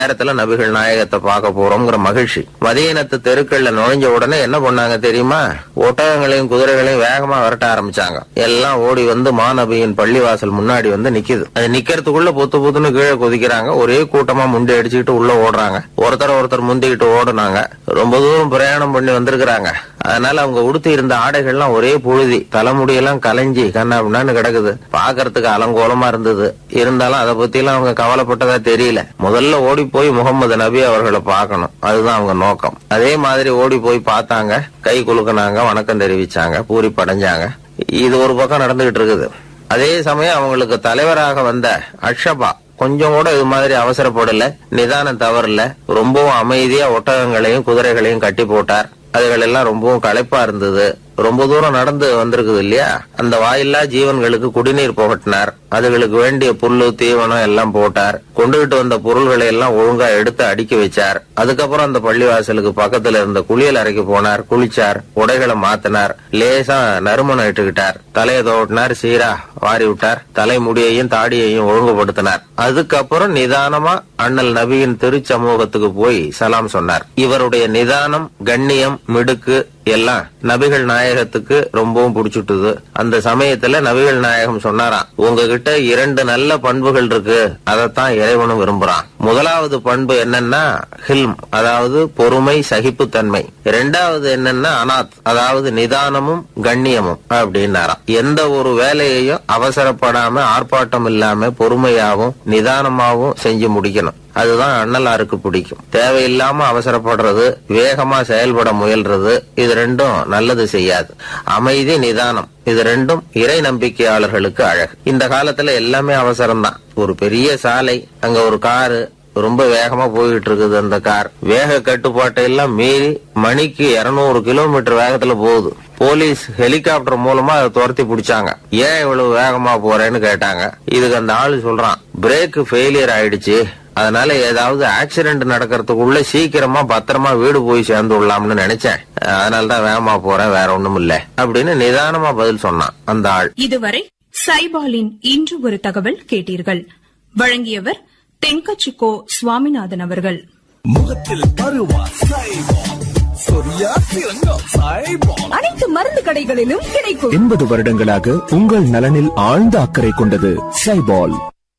நேரத்துல நபிகள் நாயகத்தை பார்க்க போறோம்ங்கிற மகிழ்ச்சி. மதீனத்து தெருக்கள்ல நுழைஞ்ச உடனே என்ன பண்ணாங்க தெரியுமா? ஒட்டகங்களையும் குதிரைகளையும் வேகமா விரட்ட ஆரம்பிச்சாங்க. எல்லாம் ஓடி வந்து மாநபியின் பள்ளிவாசல் முன்னாடி வந்து நிக்குது. அது நிக்கிறதுக்குள்ள பொத்து பொத்துன்னு கீழே குதிக்கிறாங்க. ஒரே கூட்டமா முண்டி அடிச்சுக்கிட்டு உள்ள ஓடுறாங்க. ஒருத்தர் முந்திக்கிட்டு ஓடுனாங்க. ரொம்ப தூரம் பிரயாணம் பண்ணி வந்திருக்கிறாங்க. அதனால அவங்க உடுத்தி இருந்த ஆடைகள்லாம் ஒரே புழுதி, தலைமுடியெல்லாம் கலைஞ்சி கண்ணாபின்னு கிடக்குது. பாக்குறதுக்கு அலங்கோலமா இருந்தது. இருந்தாலும் அதை பத்தி எல்லாம் அவங்க கவலைப்பட்டதா தெரியல. முதல்ல ஓடி போய் முகமது நபி அவர்களை பார்க்கணும், அதுதான் அவங்க நோக்கம். அதே மாதிரி ஓடி போய் பார்த்தாங்க, கை குலுக்கினாங்க, வணக்கம் தெரிவிச்சாங்க, பூரி படைஞ்சாங்க. இது ஒரு பக்கம் நடந்துகிட்டு இருக்குது. அதே சமயம் அவங்களுக்கு தலைவராக வந்த அக்ஷபா கொஞ்சம் கூட இது மாதிரி அவசரப்படல, நிதானம் தவறல, ரொம்பவும் அமைதியா ஒட்டகங்களையும் குதிரைகளையும் கட்டி போட்டார். அதுகள் எல்லாம் ரொம்பவும் களைப்பா இருந்தது. ரொம்ப தூரம் நடந்து வந்திருக்குது இல்லையா, அந்த வாயில்லா ஜீவன்களுக்கு குடிநீர் புகட்டினார். அதுகளுக்கு வேண்டிய புல்லு தீவனம் எல்லாம் போட்டார். கொண்டுகிட்டு வந்த பொருள்களை எல்லாம் ஒழுங்கா எடுத்து அடுக்கி வச்சார். அதுக்கப்புறம் அந்த பள்ளிவாசலுக்கு பக்கத்துல இருந்த குளியல் அறைக்கு போனார், குளிச்சார், உடைகளை மாத்தினார், லேசா நறுமணம் இட்டுக்கிட்டார், தலையை தோட்டினார், சீரா வாரி விட்டார், தலைமுடியையும் தாடியையும் ஒழுங்குபடுத்தினார். அதுக்கப்புறம் நிதானமா அண்ணல் நபியின் திருச்சமூகத்துக்கு போய் சலாம் சொன்னார். இவருடைய நிதானம், கண்ணியம், மிடுக்கு எல்லாம் நபிகள் நாயகத்துக்கு ரொம்பவும் பிடிச்சுட்டுது. அந்த சமயத்துல நபிகள் நாயகம் சொன்னாராம், உங்ககிட்ட 2 நல்ல பண்புகள் இருக்கு, அதைத்தான் இறைவனும் விரும்புறான். முதலாவது பண்பு என்னன்னா ஹில்ம், அதாவது பொறுமை, சகிப்புத்தன்மை. 2வது என்னன்னா அனாத், அதாவது நிதானமும் கண்ணியமும் அப்படின்னாராம். எந்த ஒரு வேலையையும் அவசரப்படாம, ஆர்ப்பாட்டம் இல்லாம, பொறுமையாவும் நிதானமாவும் செஞ்சு முடிக்கணும். அதுதான் அண்ணலாருக்கு பிடிக்கும். தேவையில்லாம அவசரப்படுறது, வேகமா செயல்பட முயல்றது, இது ரெண்டும் நல்லது செய்யாது. அமைதி, நிதானம், இது ரெண்டும் இறை நம்பிக்கையாளர்களுக்கு அழகு. இந்த காலத்துல எல்லாமே அவசரம்தான். ஒரு பெரிய சாலை, அங்க ஒரு காரு ரொம்ப வேகமா போயிட்டு இருக்குது. அந்த கார் வேக கட்டுப்பாட்டை எல்லாம் மீறி மணிக்கு 200 கிலோமீட்டர் வேகத்துல போகுது. போலீஸ் ஹெலிகாப்டர் மூலமா அதை துரத்தி பிடிச்சாங்க. ஏன் இவ்வளவு வேகமா போறேன்னு கேட்டாங்க. இதுக்கு அந்த ஆளு சொல்றான், பிரேக் ஃபெயிலியர் ஆயிடுச்சு, அதனால ஏதாவது ஆக்சிடென்ட் நடக்கிறதுக்குள்ள சீக்கிரமா பத்திரமா வீடு போய் சேர்ந்து விடலாம்னு நினைச்சேன், அதனாலதான் வேகமா போறேன், வேற ஒண்ணும் இல்ல அப்படின்னு நிதானமா பதில் சொன்னான் அந்த ஆள். இதுவரை சைபாலின் இன்று ஒரு தகவல் கேட்டீர்கள். வழங்கியவர் தென்கச்சிக்கோ சுவாமிநாதன் அவர்கள். முகத்தில் பருவா சைபால், சொரியா சிறங்கம் சைபால், அனைத்து மருந்து கடைகளிலும் கிடைக்கும். 80 வருடங்களாக உங்கள் நலனில் ஆழ்ந்த அக்கறை கொண்டது சைபால்.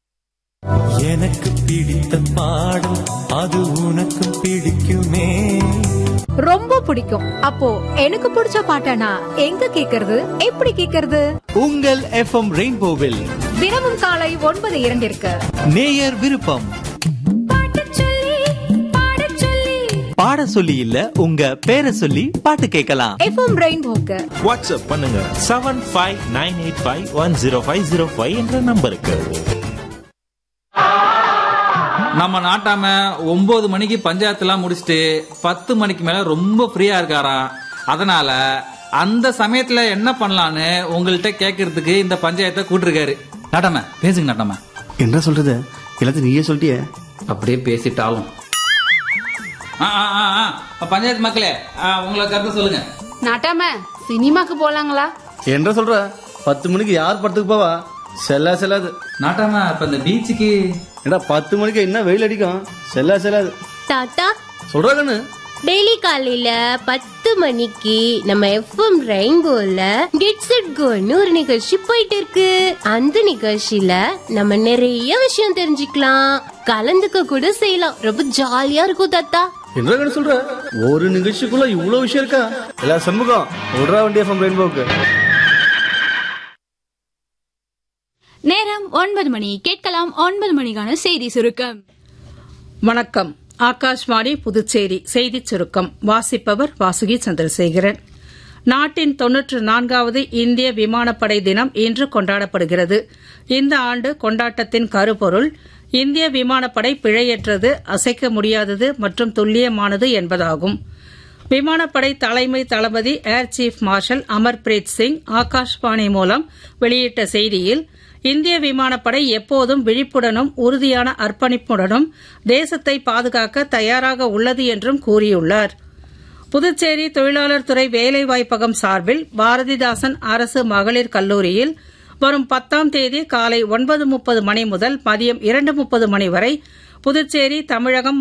எனக்கு பிடித்த பாடம் அது உனக்கு பிடிக்குமே. ரொம்ப பிடிக்கும். அப்போ எனக்கு பிடிச்ச பாட்டனா எங்க கேக்குறது, எப்படி கேக்குறது? உங்கள் FM ரெயின்போவில் தினமும் காலை 9:02 நேயர் விருப்பம். பாட சொல்லி இல்ல, உங்க பேரை சொல்லி பாட்டு கேட்கலாம். FM ரெயின்போக்கு வாட்ஸ்அப் பண்ணுங்க 7598510505 என்ற நம்பருக்கு. நம்ம நாட்டாம 9 மணிக்கு பஞ்சாயத்து எல்லாம் முடிச்சுட்டு 10 மணிக்கு மேல ரொம்ப ஃப்ரீயா இருக்காராம். அதனால அந்த சமயத்துல என்ன பண்ணலான்னு உங்கள்கிட்ட கேட்கறதுக்கு இந்த பஞ்சாயத்தை கூட்டிருக்காரு. நாட்டாம பேசுங்க. நாட்டாம என்ன சொல்றது, எல்லாத்தையும் நீயே சொல்லிட்டியே. அப்படியே பேசிட்டாலும் பஞ்சாயத்து மக்களே, உங்களை கருத்து சொல்லுங்க. நாட்டாம சினிமாக்கு போலாங்களா? என்ன சொல்ற, 10 மணிக்கு யார் படத்துக்கு போவா? செல்லாது. நாட்டாம இப்ப இந்த பீச்சுக்கு ஏடா 10 மணிக்கு என்ன வெயில் அடிக்கும், செல்லாது. தாத்தா சொல்றாங்கன்னு டெய்லி காலையில 10 மணிக்கு நம்ம FM ரெயின்போல கெட்ஸ் இட் கோன்னு ஒரு நிகழ்ச்சி போயிட்டு இருக்கு. அந்த நிகழ்ச்சியில நம்ம நிறைய விஷயம் தெரிஞ்சுக்கலாம், கலந்துக்க கூட செய்யலாம். ரொம்ப ஜாலியா இருக்கும் தாத்தா. என்ன சொல்ற, ஒரு நிகழ்ச்சிக்குள்ள இவ்வளவு விஷயம் இருக்கா? எல்லா சண்முகம் விடுறா வண்டி FM ரெயின்போக்கு. நேரம் 9 மணி. கேட்கலாம் 9 மணிக்கான செய்தி சுருக்கம். வணக்கம். ஆகாஷ்வாணி புதுச்சேரி செய்தி சுருக்கம். வாசிப்பவர் வாசுகி சந்திரசேகரன். நாட்டின் 94வது இந்திய விமானப்படை தினம் இன்று கொண்டாடப்படுகிறது. இந்த ஆண்டு கொண்டாட்டத்தின் கருப்பொருள் இந்திய விமானப்படை பிழையற்றது, அசைக்க முடியாதது மற்றும் துல்லியமானது என்பதாகும். விமானப்படை தலைமை தளபதி air chief marshal Amarpreet Singh Akashvani மூலம் வெளியிட்ட செய்தியில், இந்திய விமானப்படை எப்போதும் விழிப்புடனும் உறுதியான அர்ப்பணிப்புடனும் தேசத்தை பாதுகாக்க தயாராக உள்ளது என்றும் கூறியுள்ளார். புதுச்சேரி தொழிலாளர் துறை வேலைவாய்ப்பகம் சார்பில் பாரதிதாசன் அரசு மகளிர் கல்லூரியில் வரும் 10ஆம் தேதி காலை 9:30 மணி முதல் மதியம் 2:30 மணி வரை புதுச்சேரி, தமிழகம்